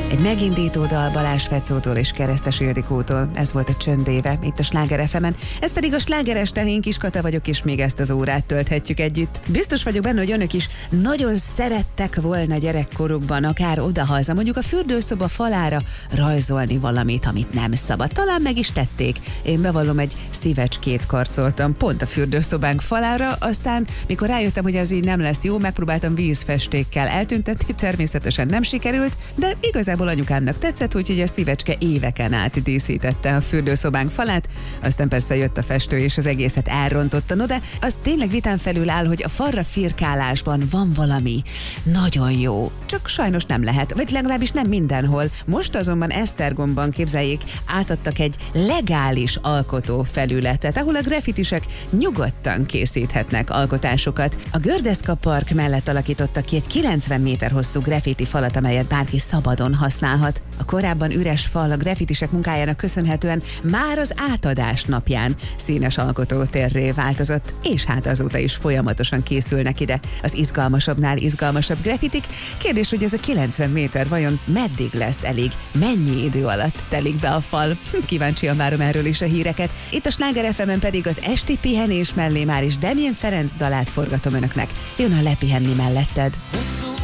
Egy megindító dal Balázs Fecótól és Keresztes Ildikótól. Ez volt a Csöndéve itt a Sláger FM-en. Ez pedig a slágerestel, én Kis Kata vagyok, és még ezt az órát tölthetjük együtt. Biztos vagyok benne, hogy önök is nagyon szerettek volna gyerekkorukban, akár odahaza, mondjuk a fürdőszoba falára rajzolni valamit, amit nem szabad. Talán meg is tették. Én bevallom, egy szívecskét karcoltam pont a fürdőszobánk falára, aztán mikor rájöttem, hogy ez így nem lesz jó, megpróbáltam vízfestékkel eltüntetni, természetesen nem sikerült, de igazából anyukámnak tetszett, úgyhogy a szívecske éveken át díszítette a fürdőszobánk falát, aztán persze jött a festő és az egészet elrontotta. No, de az tényleg vitán felül áll, hogy a falra firkálásban van valami nagyon jó, csak sajnos nem lehet, vagy legalábbis nem mindenhol. Most azonban Esztergomban, képzeljék, átadtak egy legális alkotó felületet, ahol a graffitisek nyugodtan készíthetnek alkotásokat. A Gördeszka Park mellett alakítottak ki egy 90 méter hosszú graffiti falat, amelyet bárki szabadon használhat. A korábban üres fal a graffitisek munkájának köszönhetően már az átadás napján színes alkotótérré változott, és hát azóta is folyamatosan készülnek ide az izgalmasabbnál izgalmasabb graffitik. Kérdés, hogy ez a 90 méter vajon meddig lesz elég? Mennyi idő alatt telik be a fal? Kíváncsian várom erről is a híreket. Itt a Sláger FM-en pedig az esti pihenés mellé már is Damien Ferenc dalát forgatom önöknek. Jön a Lepihenni melletted.